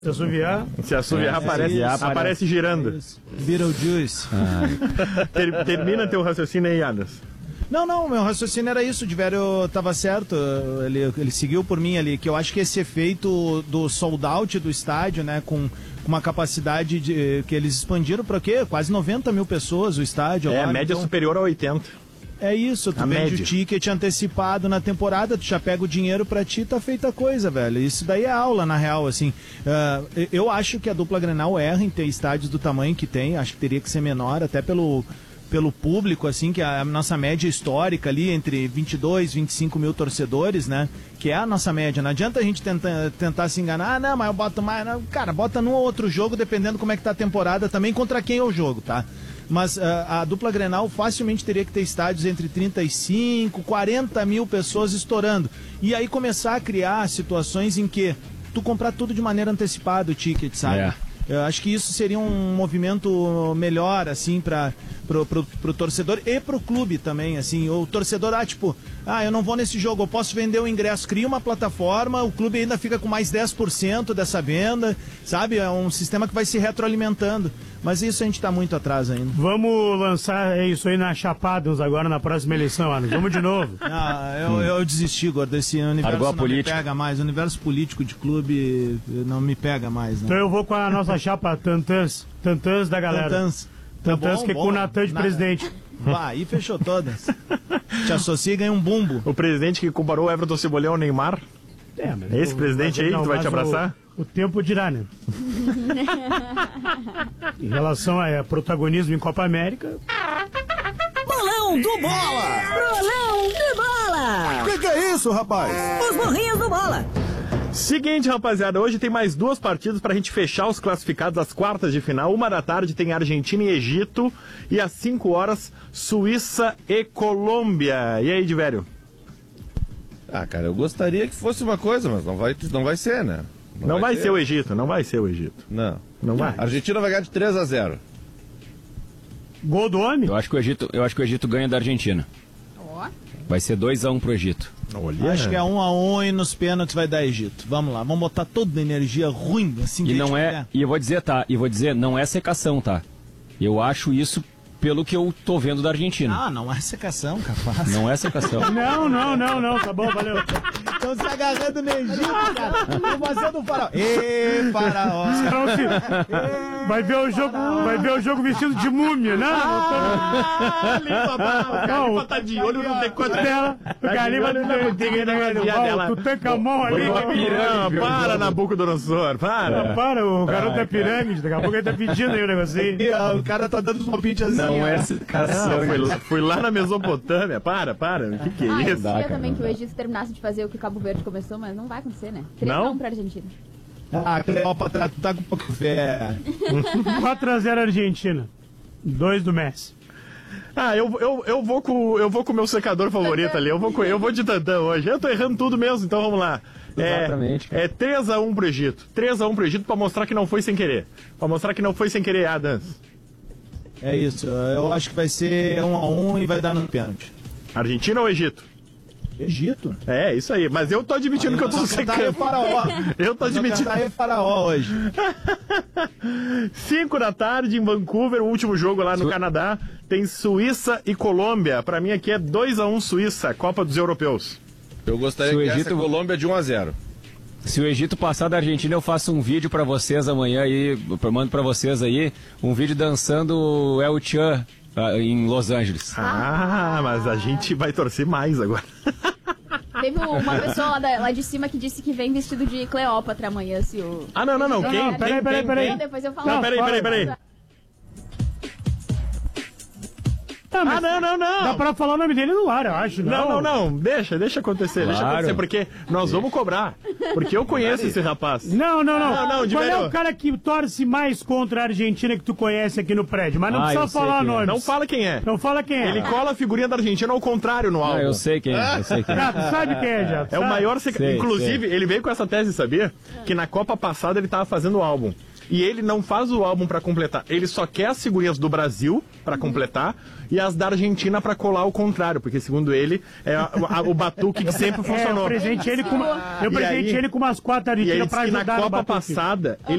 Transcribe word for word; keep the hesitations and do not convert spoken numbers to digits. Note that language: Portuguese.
Se assoviar, se assoviar, é, aparece, se aparece, aparece girando. Beetlejuice. Ah. Ter, termina teu raciocínio aí, Adams. Não, não, meu raciocínio era isso, o Diverio tava certo, ele, ele seguiu por mim ali, que eu acho que esse efeito do sold out do estádio, né, com uma capacidade de, que eles expandiram para o quê? Quase noventa mil pessoas o estádio. É, agora, a média então... superior a oitenta. É isso, tu a vende média. O ticket antecipado na temporada, tu já pega o dinheiro pra ti, tá feita a coisa, velho. Isso daí é aula, na real, assim. Uh, eu acho que a dupla Grenal erra em ter estádios do tamanho que tem, acho que teria que ser menor, até pelo, pelo público, assim, que a nossa média histórica ali, entre vinte e dois, vinte e cinco mil torcedores, né, que é a nossa média. Não adianta a gente tenta, tentar se enganar, ah, não, mas eu boto mais, não. Cara, bota num ou outro jogo, dependendo como é que tá a temporada, também contra quem é o jogo, tá? Mas uh, a dupla Grenal facilmente teria que ter estádios entre trinta e cinco, quarenta mil pessoas estourando. E aí começar a criar situações em que tu comprar tudo de maneira antecipada o ticket, sabe? É. Eu acho que isso seria um movimento melhor, assim, para pro, pro, pro torcedor e pro clube também, assim. O torcedor, ah, tipo, ah, eu não vou nesse jogo, eu posso vender o ingresso, cria uma plataforma, o clube ainda fica com mais dez por cento dessa venda, sabe? É um sistema que vai se retroalimentando. Mas isso a gente tá muito atrás ainda. Vamos lançar isso aí na Chapadas agora na próxima eleição, Ana. Vamos de novo. Ah, eu, hum. eu desisti, Gordo. Esse universo não política. me pega mais. O universo político de clube não me pega mais. Não. Então eu vou com a nossa chapa Tantãs. Tantãs da galera. Tantãs. Tantãs tá bom, que é com o Natan de Nada. presidente. Bah, aí fechou todas. Te associa e ganha um bumbo. O presidente que comparou o Everton Cebolinha ao Neymar. É, mas Esse o, presidente aí, não, tu vai te abraçar? O, o tempo dirá, né? Em relação a é, protagonismo em Copa América... Bolão do Bola! Bolão do Bola! O que, que é isso, rapaz? Os burrinhos do Bola! Seguinte, rapaziada, hoje tem mais duas partidas pra gente fechar os classificados às quartas de final. Uma da tarde tem Argentina e Egito e às cinco horas Suíça e Colômbia. E aí, Diverio? Ah, cara, eu gostaria que fosse uma coisa, mas não vai, não vai ser, né? Não, não vai, vai ser. ser o Egito, não vai ser o Egito. Não. Não vai. A Argentina vai ganhar de três a zero. Gol do homem? Eu acho que o Egito, eu acho que o Egito ganha da Argentina. Ó. Vai ser dois a um pro Egito. Olha. Acho que é um a um e nos pênaltis vai dar Egito. Vamos lá, vamos botar toda a energia ruim assim que E não é, e eu vou dizer, tá, e vou dizer, não é secação, tá? Eu acho isso pelo que eu tô vendo da Argentina. Ah, não é secação, capaz. Não é secação. Não, não, não, não, tá bom, valeu. Estão se agarrando no Egito, cara. Estão fazendo o faraó. Ê, faraó. Vai ver o jogo, vai ver o jogo vestido de múmia, né? Ah, limpa, o Galipa tá de olho no decote dela. O Galipa tá tu tanca a mão ali. Não, para, Nabucodonosor, para. Para, o garoto é pirâmide, daqui a pouco ele tá pedindo aí o negocinho. O cara tá dando um palpite assim. Não é secação. Fui lá na Mesopotâmia, para, para. O que que é ah, isso? Eu queria também que o Egito terminasse de fazer o que o Cabo Verde começou, mas não vai acontecer, né? três a um pra Argentina. Ah, Cleópatra, tu tá com um pouco de fé. quatro a zero Argentina. dois do Messi. Ah, eu, eu, eu vou com eu vou com o meu secador favorito ali. Eu vou, com, eu vou de Tantã hoje. Eu tô errando tudo mesmo, então vamos lá. Exatamente. É, é três a um pro Egito. três a um pro Egito pra mostrar que não foi sem querer. Pra mostrar que não foi sem querer, Adams. É isso. Eu acho que vai ser um a um e vai dar no pênalti. Argentina ou Egito? Egito? É, isso aí. Mas eu tô admitindo aí, que eu tô secando. Faraó. Eu tô admitindo. É faraó hoje. cinco da tarde em Vancouver, o último jogo lá no Su... Canadá. Tem Suíça e Colômbia. Pra mim aqui é dois a um Suíça, Copa dos Europeus. Eu gostaria que Egito... essa Colômbia de um a zero. Se o Egito passar da Argentina, eu faço um vídeo pra vocês amanhã aí, eu mando pra vocês aí, um vídeo dançando El Chan em Los Angeles. Ah, mas a gente vai torcer mais agora. Teve uma pessoa lá, da, lá de cima que disse que vem vestido de Cleópatra amanhã, se o... Ah, não, não, não, quem? Não, peraí, peraí, peraí. Não, depois eu falo. Não, peraí, peraí, peraí. Tá, ah, não, não, não. Dá pra falar o nome dele no ar, eu acho. Não, não, não. não. Deixa, deixa acontecer. Claro. Deixa acontecer, porque nós vamos cobrar. Porque eu conheço esse rapaz. Não, não, não. não, não Qual é o cara que torce mais contra a Argentina que tu conhece aqui no prédio? Mas não ah, precisa falar nome. É. Não fala quem é. Não fala quem é. Ele cola a figurinha da Argentina ao contrário no álbum. Ah, eu sei quem é. Eu sei quem é. Ah, tu sabe quem é, já. É o maior... Sei, Inclusive, sei. Ele veio com essa tese, sabia? Que na Copa passada ele tava fazendo o álbum. e ele não faz o álbum pra completar. Ele só quer as figurinhas do Brasil pra completar e as da Argentina pra colar o contrário, porque segundo ele é a, a, o batuque que sempre funcionou. É, eu presentei ele com, uma, eu presentei ele com umas quatro argentinas pra ajudar na Copa passada, ele